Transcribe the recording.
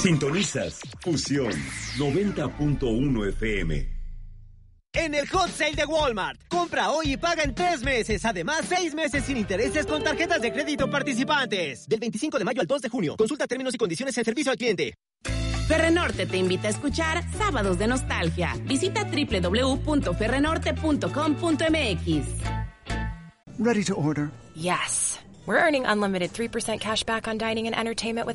Sintonizas Fusión 90.1 FM. En el Hot Sale de Walmart, compra hoy y paga en 3 meses. Además, 6 meses sin intereses con tarjetas de crédito participantes. Del 25 de mayo al 2 de junio. Consulta términos y condiciones en servicio al cliente. Ferrenorte te invita a escuchar Sábados de Nostalgia. Visita www.ferrenorte.com.mx. Ready to order. Yes. We're earning unlimited 3% cash back on dining and entertainment with